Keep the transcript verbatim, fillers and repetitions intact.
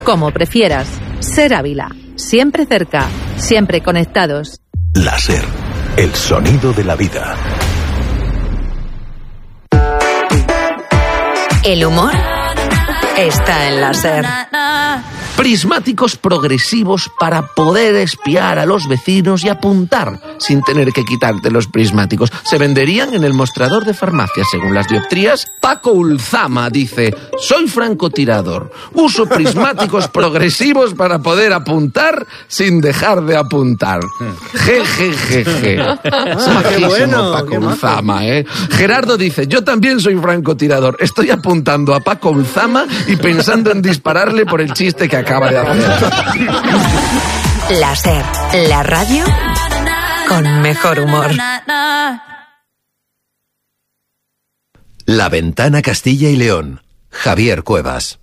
Como prefieras. Ser Ávila. Siempre cerca. Siempre conectados. Láser. El sonido de la vida. El humor está en Láser. Prismáticos progresivos para poder espiar a los vecinos y apuntar sin tener que quitarte los prismáticos. Se venderían en el mostrador de farmacia según las dioptrías. Paco Ulzama dice: soy francotirador, uso prismáticos progresivos para poder apuntar sin dejar de apuntar. Je, je, je, je. Es majísimo, bueno, Paco Ulzama, ¿eh? Gerardo dice: yo también soy francotirador, estoy apuntando a Paco Ulzama y pensando en dispararle por el chiste que acaba de hacer. Láser, la radio con mejor humor. La Ventana Castilla y León. Javier Cuevas.